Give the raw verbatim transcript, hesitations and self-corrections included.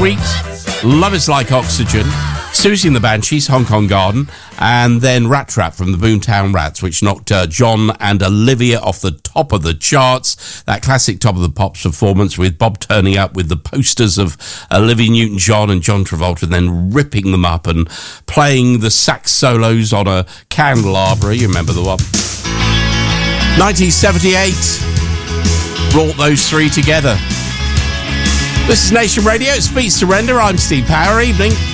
Sweet, Love Is Like Oxygen, Susie and the Banshees, Hong Kong Garden, and then Rat Trap from the Boomtown Rats, which knocked uh, John and Olivia off the top of the charts. That classic Top of the Pops performance with Bob turning up with the posters of Olivia Newton-John and John Travolta, and then ripping them up and playing the sax solos on a candelabra. You remember the one? nineteen seventy-eight brought those three together. This is Nation Radio. It's Speed Surrender. I'm Steve Power. Evening.